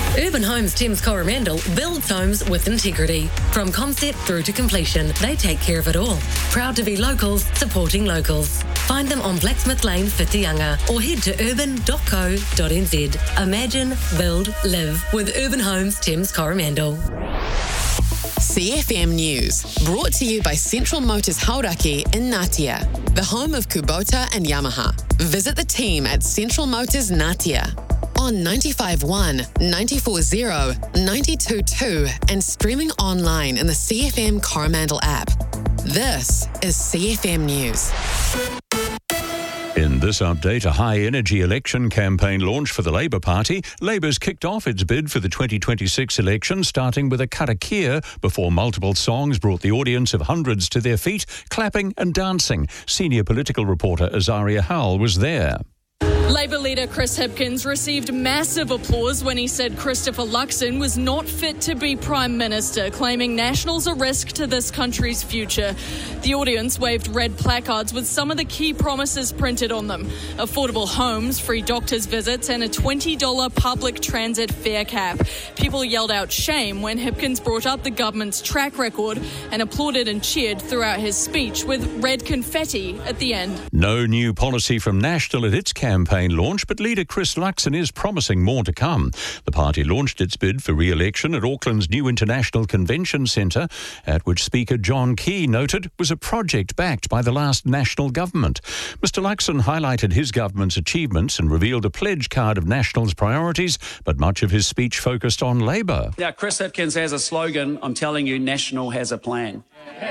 Urban Homes Thames Coromandel builds homes with integrity. From concept through to completion, they take care of it all. Proud to be locals, supporting locals. Find them on Blacksmith Lane, Whitianga, or head to urban.co.nz. Imagine, build, live with Urban Homes Thames Coromandel. CFM News, brought to you by Central Motors Hauraki in Ngatea, the home of Kubota and Yamaha. Visit the team at Central Motors Ngatea on 95.1, 94.0, 92.2 and streaming online in the CFM Coromandel app. This is CFM News. In this update, a high-energy election campaign launched for the Labour Party. Labour's kicked off its bid for the 2026 election, starting with a karakia before multiple songs brought the audience of hundreds to their feet, clapping and dancing. Senior political reporter Azaria Howell was there. Labour leader Chris Hipkins received massive applause when he said Christopher Luxon was not fit to be Prime Minister, claiming Nationals a risk to this country's future. The audience waved red placards with some of the key promises printed on them: affordable homes, free doctors' visits and a $20 public transit fare cap. People yelled out shame when Hipkins brought up the government's track record and applauded and cheered throughout his speech with red confetti at the end. No new policy from National at its campaign launch, but leader Chris Luxon is promising more to come. The party launched its bid for re-election at Auckland's new International Convention Centre, at which Speaker John Key noted was a project backed by the last National government. Mr Luxon highlighted his government's achievements and revealed a pledge card of National's priorities, but much of his speech focused on Labour. Now, Chris Hipkins has a slogan. I'm telling you, National has a plan.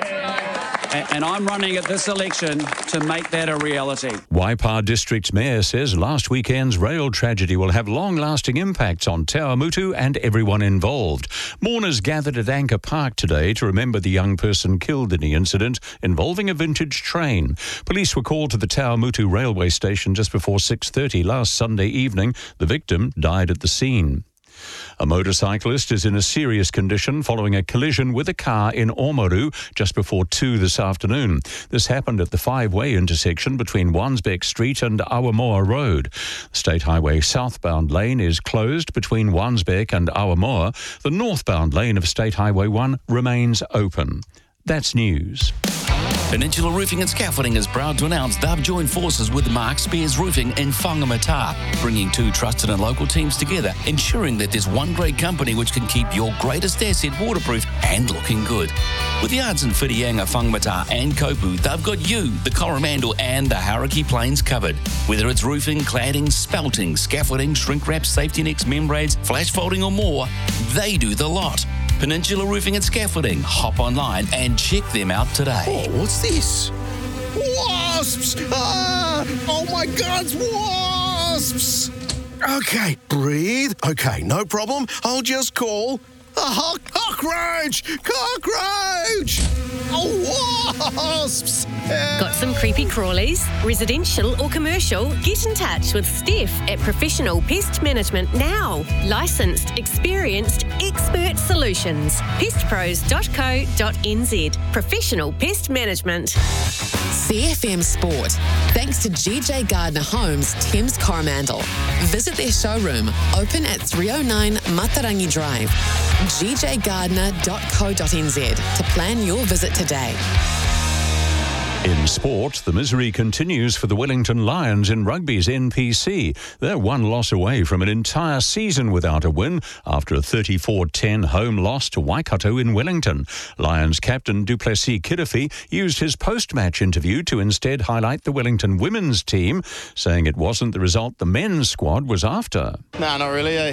And I'm running at this election to make that a reality. Waipa District's mayor says last weekend's rail tragedy will have long-lasting impacts on Te Awamutu and everyone involved. Mourners gathered at Anchor Park today to remember the young person killed in the incident involving a vintage train. Police were called to the Te Awamutu railway station just before 6:30 last Sunday evening. The victim died at the scene. A motorcyclist is in a serious condition following a collision with a car in Oamaru just before 2 this afternoon. This happened at the five-way intersection between Wansbeck Street and Awamoa Road. State Highway southbound lane is closed between Wansbeck and Awamoa. The northbound lane of State Highway 1 remains open. That's news. Peninsula Roofing and Scaffolding is proud to announce they've joined forces with Mark Spears Roofing in Whangamata, bringing two trusted and local teams together, ensuring that there's one great company which can keep your greatest asset waterproof and looking good. With yards in Whitianga, Whangamata and Kopu, they've got you, the Coromandel and the Hauraki Plains covered. Whether it's roofing, cladding, spelting, scaffolding, shrink wrap, safety nets, membranes, flash folding or more, they do the lot. Peninsula Roofing and Scaffolding. Hop online and check them out today. Oh, what's this? Wasps! Ah! Oh my God, it's wasps! Okay, breathe. Okay, no problem. I'll just call a cockroach! Cockroach! Oh, wasps! Got some creepy crawlies? Residential or commercial? Get in touch with Steph at Professional Pest Management now. Licensed, experienced, expert solutions. pestpros.co.nz. Professional Pest Management. CFM Sport, thanks to GJ Gardner Homes, Thames Coromandel. Visit their showroom, open at 309 Matarangi Drive. gjgardner.co.nz to plan your visit today. In sport, the misery continues for the Wellington Lions in rugby's NPC. They're one loss away from an entire season without a win after a 34-10 home loss to Waikato in Wellington. Lions captain Du Plessis-Kirifi used his post-match interview to instead highlight the Wellington women's team, saying it wasn't the result the men's squad was after. No, not really.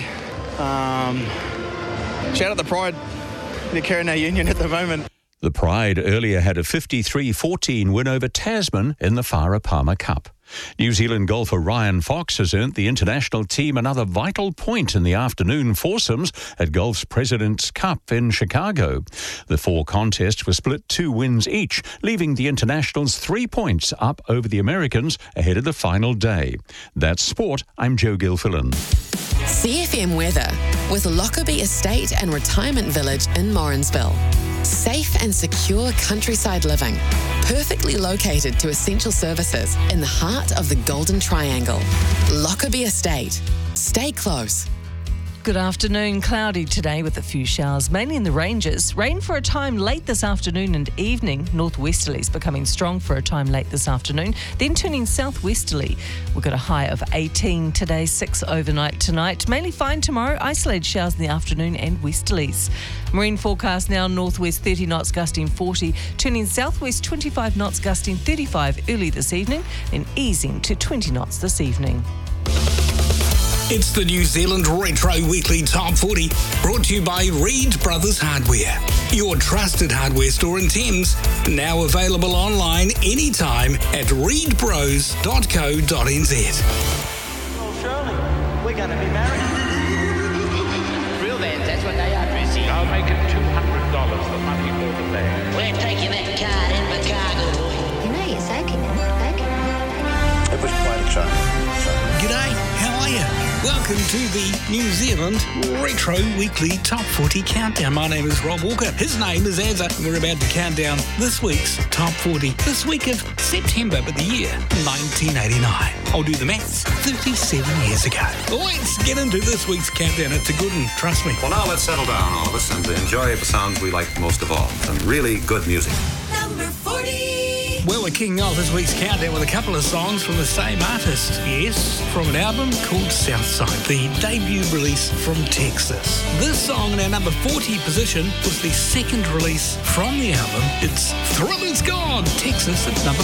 Shout out the Pride. They're carrying our union at the moment. The Pride earlier had a 53-14 win over Tasman in the Farah Palmer Cup. New Zealand golfer Ryan Fox has earned the international team another vital point in the afternoon foursomes at golf's President's Cup in Chicago. The four contests were split 2 wins each, leaving the internationals 3 points up over the Americans ahead of the final day. That's sport. I'm Joe Gilfillan. CFM weather with Lockerbie Estate and Retirement Village in Morrinsville. Safe and secure countryside living, perfectly located to essential services in the heart of the Golden Triangle. Lockerbie Estate. Stay close. Good afternoon. Cloudy today with a few showers, mainly in the ranges. Rain for a time late this afternoon and evening. Northwesterlies becoming strong for a time late this afternoon, then turning southwesterly. We've got a high of 18 today, 6 overnight tonight. Mainly fine tomorrow. Isolated showers in the afternoon and westerlies. Marine forecast now northwest 30 knots gusting 40, turning southwest 25 knots gusting 35 early this evening, then easing to 20 knots this evening. It's the New Zealand Retro Weekly Top 40, brought to you by Reed Brothers Hardware, your trusted hardware store in Thames, now available online anytime at reedbros.co.nz. Oh, Shirley, we're going to be married. Real bands, that's what they are, Chrissy. I'll make it $200, the money for the band. We're taking that card in the cargo, boy. You know you're soaking it. It was quite exciting. G'day, how are you? Welcome to the New Zealand Retro Weekly Top 40 Countdown. My name is Rob Walker. His name is Azza. We're about to count down this week's Top 40. This week of September, but the year 1989. I'll do the maths, 37 years ago. Let's get into this week's countdown. It's a good one, trust me. Well, now let's settle down, all of us, and enjoy the sounds we like most of all. Some really good music. Number 40. Well, we're kicking off this week's countdown with a couple of songs from the same artist. Yes, from an album called Southside, the debut release from Texas. This song in our number 40 position was the second release from the album. It's Thriller's Gone, Texas at number